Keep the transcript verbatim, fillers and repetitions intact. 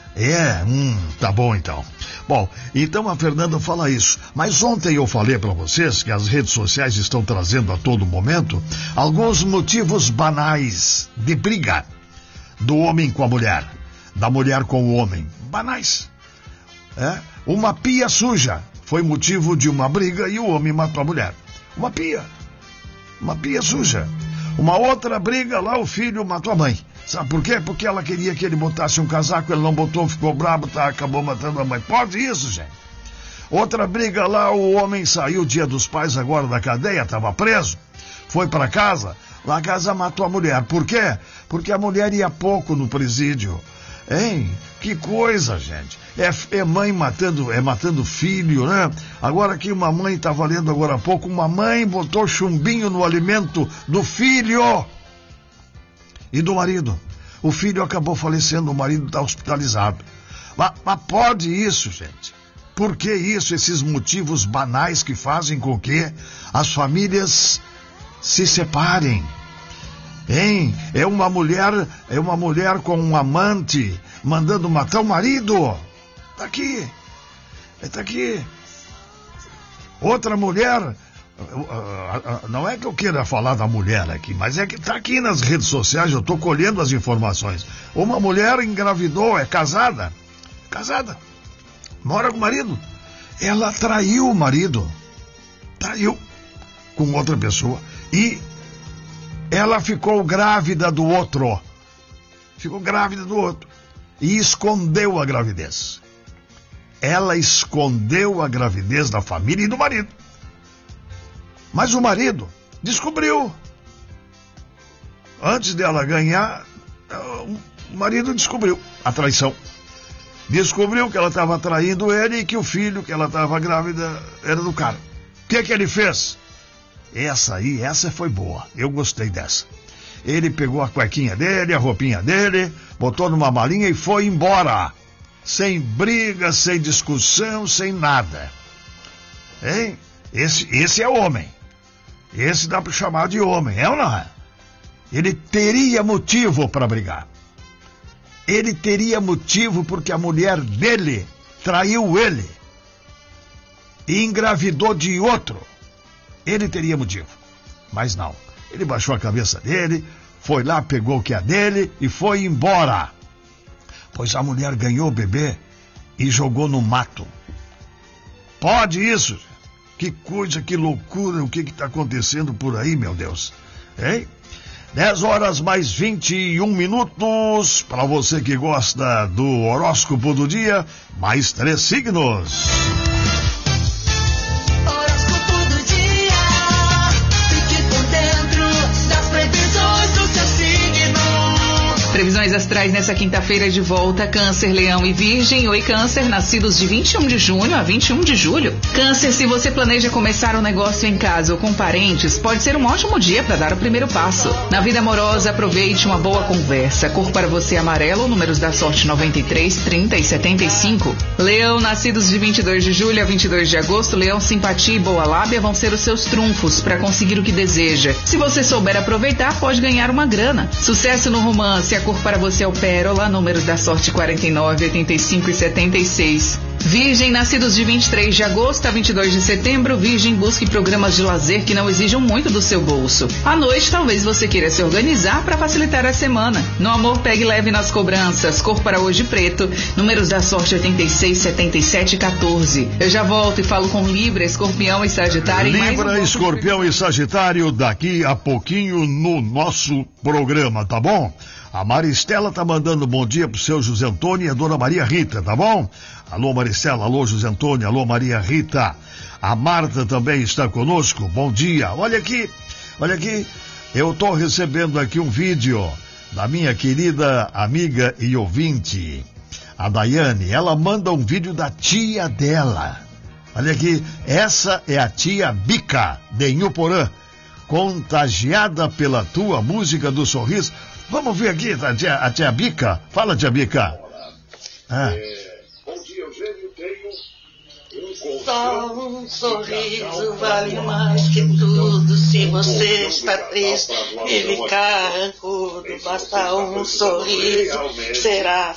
É, hum, tá bom então. Bom, então a Fernanda fala isso. Mas ontem eu falei para vocês que as redes sociais estão trazendo a todo momento alguns motivos banais de briga do homem com a mulher, da mulher com o homem. Banais. É? Uma pia suja foi motivo de uma briga e o homem matou a mulher. Uma pia. Uma pia suja. Uma outra briga lá, o filho matou a mãe. Sabe por quê? Porque ela queria que ele botasse um casaco, ele não botou, ficou brabo, tá, acabou matando a mãe. Pode isso, gente. Outra briga lá, o homem saiu dia dos pais agora da cadeia, estava preso, foi para casa, lá a casa matou a mulher. Por quê? Porque a mulher ia pouco no presídio. Hein? Que coisa, gente. É, é mãe matando, é matando filho, né? Agora aqui uma mãe estava lendo agora há pouco, uma mãe botou chumbinho no alimento do filho e do marido. O filho acabou falecendo, o marido está hospitalizado. Mas, mas pode isso, gente? Por que isso, esses motivos banais que fazem com que as famílias se separem? Hein? É uma mulher, é uma mulher com um amante mandando matar o marido. Tá aqui. Tá aqui. Outra mulher, não é que eu queira falar da mulher aqui, mas é que tá aqui nas redes sociais, eu tô colhendo as informações. Uma mulher engravidou, é casada. Casada. Mora com o marido. Ela traiu o marido. Traiu com outra pessoa. E ela ficou grávida do outro. Ficou grávida do outro. E escondeu a gravidez. Ela escondeu a gravidez da família e do marido. Mas o marido descobriu. Antes dela ganhar, o marido descobriu a traição. Descobriu que ela estava traindo ele e que o filho que ela estava grávida era do cara. O que que ele fez? Essa aí, essa foi boa. Eu gostei dessa. Ele pegou a cuequinha dele, a roupinha dele, botou numa malinha e foi embora. Sem briga, sem discussão, sem nada. Hein? Esse, esse é homem. Esse dá para chamar de homem, é ou não é? Ele teria motivo para brigar. Ele teria motivo porque a mulher dele traiu ele e engravidou de outro. Ele teria motivo. Mas não. Ele baixou a cabeça dele, foi lá, pegou o que é dele e foi embora. Pois a mulher ganhou o bebê e jogou no mato. Pode isso? Que coisa, que loucura, o que está acontecendo por aí, meu Deus? Hein? dez horas mais vinte e um minutos. Para você que gosta do horóscopo do dia, mais três signos. Previsões astrais nessa quinta-feira de volta, Câncer, Leão e Virgem. Oi, Câncer, nascidos de vinte e um de junho a vinte e um de julho. Câncer, se você planeja começar um negócio em casa ou com parentes, pode ser um ótimo dia para dar o primeiro passo. Na vida amorosa, aproveite uma boa conversa. Cor para você amarelo, números da sorte noventa e três, trinta e setenta e cinco. Leão, nascidos de vinte e dois de julho a vinte e dois de agosto, Leão, simpatia e boa lábia vão ser os seus trunfos para conseguir o que deseja. Se você souber aproveitar, pode ganhar uma grana. Sucesso no romance, a cor para você é o pérola, números da sorte quarenta e nove, oitenta e cinco e setenta e seis. Virgem, nascidos de vinte e três de agosto a vinte e dois de setembro, Virgem, busque programas de lazer que não exijam muito do seu bolso. À noite, talvez você queira se organizar para facilitar a semana. No amor, pegue leve nas cobranças. Cor para hoje preto, números da sorte oitenta e seis, setenta e sete e quatorze. Eu já volto e falo com Libra, Escorpião e Sagitário. Libra, um Escorpião e Sagitário daqui a pouquinho no nosso programa, tá bom? A Maristela tá mandando bom dia pro seu José Antônio e a dona Maria Rita, tá bom? Alô Maristela, alô José Antônio, alô Maria Rita. A Marta também está conosco, bom dia. Olha aqui, olha aqui, eu tô recebendo aqui um vídeo da minha querida amiga e ouvinte, a Daiane. Ela manda um vídeo da tia dela. Olha aqui, essa é a tia Bica, de Inhuporã, contagiada pela tua música do sorriso. Vamos ver aqui a tia, a tia Bica. Fala, tia Bica. Ah. É, bom dia, Eugênio. Tenho um Só um sorriso vale mais que tudo. Se você está triste e ficar rancudo, basta um sorriso, será